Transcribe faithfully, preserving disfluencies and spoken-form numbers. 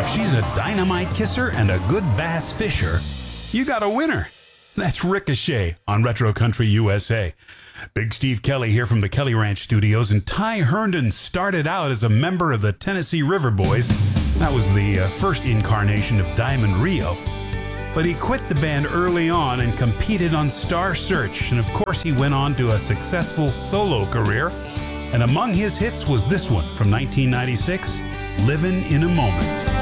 she's a dynamite kisser and a good bass fisher, you got a winner. That's Ricochet on Retro Country U S A. Big Steve Kelly here from the Kelly Ranch Studios, and Ty Herndon started out as a member of the Tennessee River Boys. That was the uh, first incarnation of Diamond Rio. But he quit the band early on and competed on Star Search, and of course he went on to a successful solo career. And among his hits was this one from nineteen ninety-six, Livin' in a Moment.